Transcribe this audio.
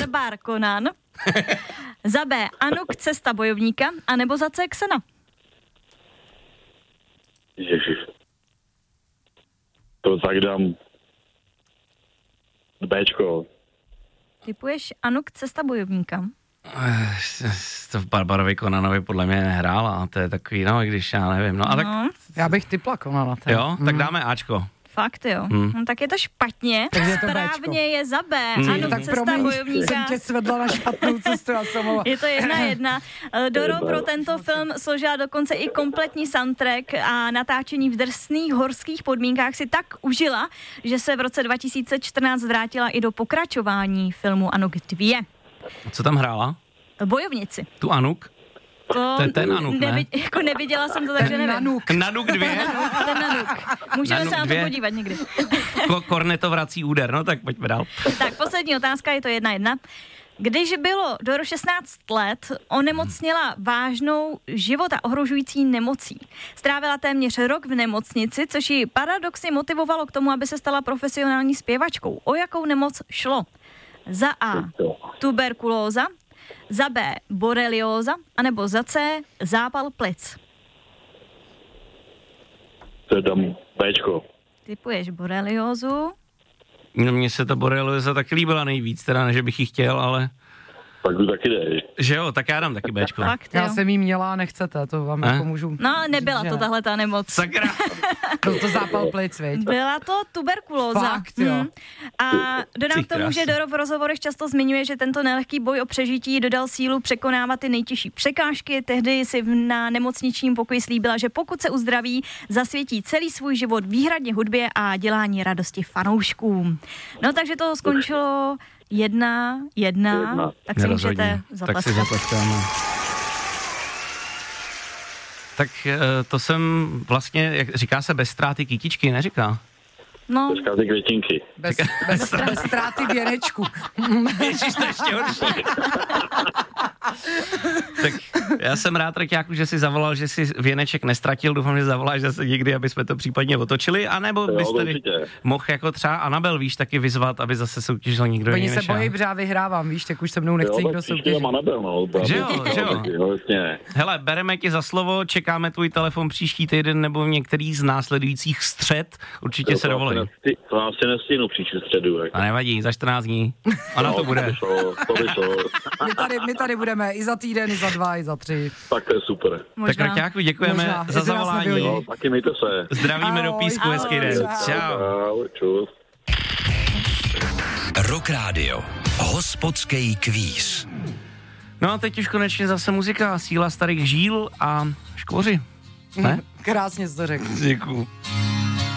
Barbar Conan, za B Anuk Cesta bojovníka, anebo za C Xena. Ježiš. To tak dám Bčko. Typuješ Anuk Cesta bojovníka? To v Barbarovi Conanovi podle mě nehrála, to je takový, no, i když já nevím, no a tak... Já bych typla Conana. Jo, tak dáme Ačko. Fakt jo. No, tak je to špatně. Správně je za B. Ano, tak Cesta bojovníka. Jsem tě svedla na špatnou cestu. Je to 1-1. Doro pro tento film složila dokonce i kompletní soundtrack a natáčení v drsných horských podmínkách si tak užila, že se v roce 2014 vrátila i do pokračování filmu Anuk 2. Co tam hrála? Bojovnici. Tu Anuk? To je ten Anuk, ne? Jako neviděla jsem to, takže nevím. Nanuk 2? Ten Nanuk. Můžeme Nanuk se na to 2. podívat někdy. Korneto vrací úder, no tak pojďme dál. Tak poslední otázka, je to 1-1. Když bylo Doro 16 let, onemocněla vážnou života ohrožující nemocí. Strávila téměř rok v nemocnici, což ji paradoxně motivovalo k tomu, aby se stala profesionální zpěvačkou. O jakou nemoc šlo? Za A tuberkulóza, za B borelióza, anebo za C zápal plic. To dám Bčko. Typuješ boreliózu? No, mně se ta borelióza taky líbila nejvíc, teda ne, že bych ji chtěl, ale... Tak to taky jde. Že jo, tak já dám taky Bčko. Fakt, jo. Já jsem jí měla a nechcete, to vám jako můžu... No, nebyla to tahle ta nemoc. Sakra. Byl to zápal plic, viď? Byla to tuberkulóza. Fakt, jo. A dodám k tomu, že Doro v rozhovorech často zmiňuje, že tento nelehký boj o přežití dodal sílu překonávat ty nejtěžší překážky. Tehdy si na nemocničním pokoji slíbila, že pokud se uzdraví, zasvětí celý svůj život výhradně hudbě a dělání radosti fanouškům. No takže to skončilo 1-1, tak si můžete zatleskat. Tak si zatleskáme. Tak to jsem vlastně, jak říká se, bez ztráty kytičky, neříká? No. Bez ztráty květinky. Bez ztráty věnečku. Ježiš, to ještě horší. Tak já jsem rád, Reťáku, že jsi zavolal, že jsi věneček nestratil, doufám, že zavoláš zase někdy, aby jsme to případně otočili, anebo bys tady mohl jako třeba Anabel, víš, taky vyzvat, aby zase soutěžil někdo jiný. Oni se bojí, protože já vyhrávám, víš, tak už se mnou nechce nikdo soutěžit. Že jo. Hele, bereme ti za slovo, čekáme tvůj telefon příští týden nebo některý z následujících střed, určitě se dovolej. To vám si nestihnu příští středu. A nevadí, za 14 dní. Ona to bude. To vyšlo. My tady budeme i za týden, i za 2, i za 3. Tak to je super. Tak Reťáku, děkujeme za zavolání. No, taky mějte se. Zdravíme do Písku, hezký den. Čau. Čus. Rock Radio. Hospodský kvíz. No a teď už konečně zase muzika, síla starých žíl a škvoři. Ne? Krásně jsi to řekl. Děkuju.